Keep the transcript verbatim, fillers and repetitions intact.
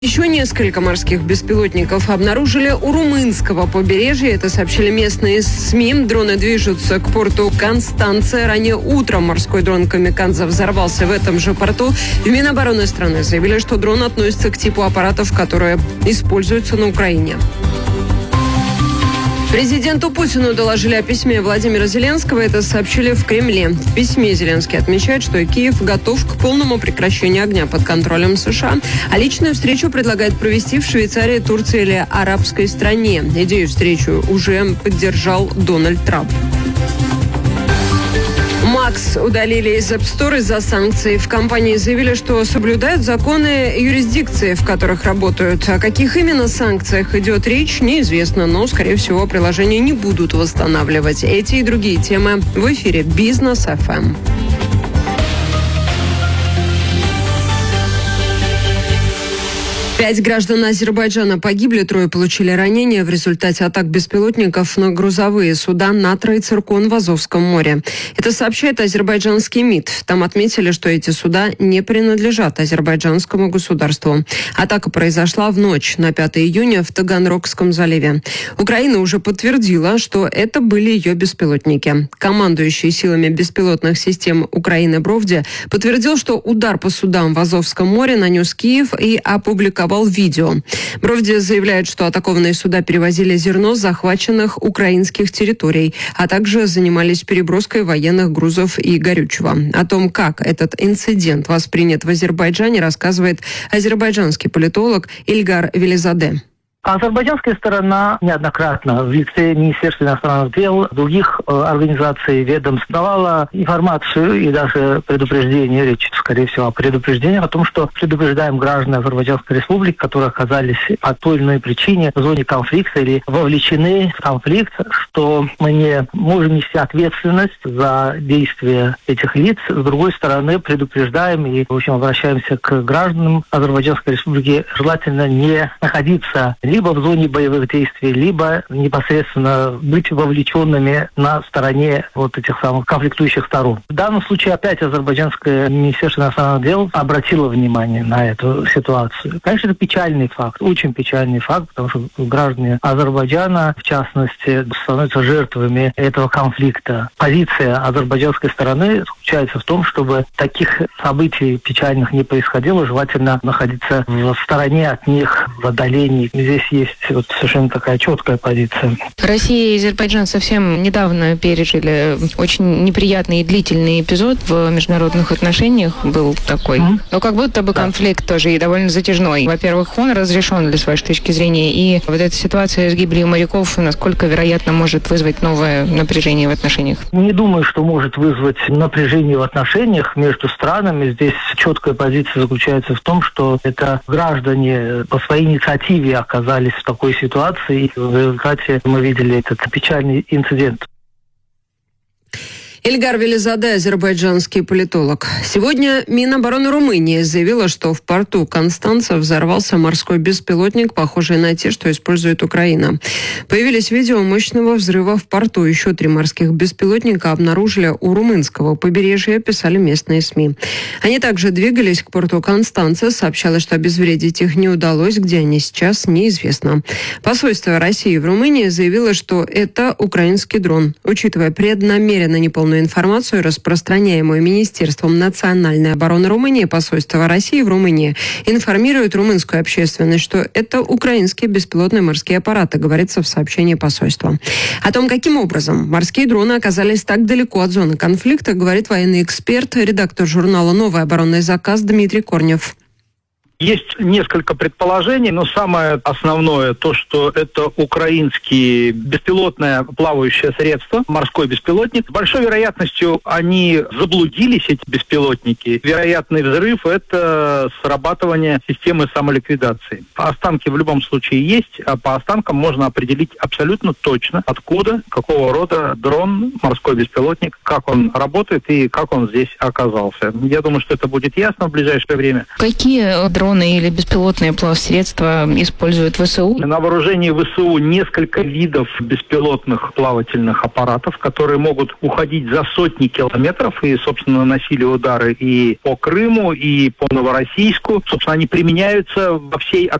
Еще несколько морских беспилотников обнаружили у румынского побережья. Это сообщили местные СМИ. Дроны движутся к порту Констанция. Ранее утром морской дрон «Камикадзе» взорвался в этом же порту. В Минобороны страны заявили, что дрон относится к типу аппаратов, которые используются на Украине. Президенту Путину доложили о письме Владимира Зеленского. Это сообщили в Кремле. В письме Зеленский отмечает, что Киев готов к полному прекращению огня под контролем США, а личную встречу предлагает провести в Швейцарии, Турции или арабской стране. Идею встречи уже поддержал Дональд Трамп. Макс удалили из App Store из-за санкций. В компании заявили, что соблюдают законы юрисдикции, в которых работают. О каких именно санкциях идет речь, неизвестно, но, скорее всего, приложение не будут восстанавливать. Эти и другие темы в эфире «Бизнес эф эм». Пять граждан Азербайджана погибли, трое получили ранения в результате атак беспилотников на грузовые суда «Натра» и «Циркон» в Азовском море. Это сообщает азербайджанский МИД. Там отметили, что эти суда не принадлежат азербайджанскому государству. Атака произошла в ночь на пятое июня в Таганрогском заливе. Украина уже подтвердила, что это были ее беспилотники. Командующий силами беспилотных систем Украины Бровди подтвердил, что удар по судам в Азовском море нанес Киев и опубликовал видео. Бровди заявляет, что атакованные суда перевозили зерно с захваченных украинских территорий, а также занимались переброской военных грузов и горючего. О том, как этот инцидент воспринят в Азербайджане, рассказывает азербайджанский политолог Ильгар Велизаде. Азербайджанская сторона неоднократно в лице Министерства иностранных дел, других э, организаций, ведомств давала информацию и даже предупреждение, речь, скорее всего, о предупреждении о том, что предупреждаем граждан Азербайджанской республики, которые оказались по той или иной причине в зоне конфликта или вовлечены в конфликт, что мы не можем нести ответственность за действия этих лиц. С другой стороны, предупреждаем и, в общем, обращаемся к гражданам Азербайджанской республики, желательно не находиться либо в зоне боевых действий, либо непосредственно быть вовлеченными на стороне вот этих самых конфликтующих сторон. В данном случае опять азербайджанское министерство иностранных дел обратило внимание на эту ситуацию. Конечно, это печальный факт, очень печальный факт, потому что граждане Азербайджана, в частности, становятся жертвами этого конфликта. Позиция азербайджанской стороны заключается в том, чтобы таких событий печальных не происходило, желательно находиться в стороне от них, в отдалении. Здесь есть вот совершенно такая четкая позиция. Россия и Азербайджан совсем недавно пережили очень неприятный и длительный эпизод в международных отношениях. Был такой. Mm-hmm. Но как будто бы конфликт да. тоже и довольно затяжной. Во-первых, он разрешен ли с вашей точки зрения? И вот эта ситуация с гибелью моряков, насколько вероятно может вызвать новое напряжение в отношениях? Не думаю, что может вызвать напряжение в отношениях между странами. Здесь четкая позиция заключается в том, что это граждане по своей инициативе оказались в такой ситуации, и в результате мы видели этот печальный инцидент. Ильгар Велизаде, азербайджанский политолог. Сегодня Минобороны Румынии заявила, что в порту Констанца взорвался морской беспилотник, похожий на те, что использует Украина. Появились видео мощного взрыва в порту. Еще три морских беспилотника обнаружили у румынского побережья, писали местные СМИ. Они также двигались к порту Констанца. Сообщалось, что обезвредить их не удалось. Где они сейчас, неизвестно. Посольство России в Румынии заявило, что это украинский дрон. Учитывая преднамеренно неполную информацию, распространяемую Министерством национальной обороны Румынии, посольство России в Румынии информирует румынскую общественность, что это украинские беспилотные морские аппараты, говорится в сообщении посольства. О том, каким образом морские дроны оказались так далеко от зоны конфликта, говорит военный эксперт, редактор журнала «Новый оборонный заказ» Дмитрий Корнев. Есть несколько предположений, но самое основное то, что это украинские беспилотное плавающее средство, морской беспилотник. С большой вероятностью они заблудились, эти беспилотники. Вероятный взрыв – это срабатывание системы самоликвидации. Останки в любом случае есть, а по останкам можно определить абсолютно точно, откуда, какого рода дрон, морской беспилотник, как он работает и как он здесь оказался. Я думаю, что это будет ясно в ближайшее время. Какие дроны дроны или беспилотные плавсредства используют ВСУ? На вооружении ВСУ несколько видов беспилотных плавательных аппаратов, которые могут уходить за сотни километров и, собственно, наносили удары и по Крыму, и по Новороссийску. Собственно, они применяются во всей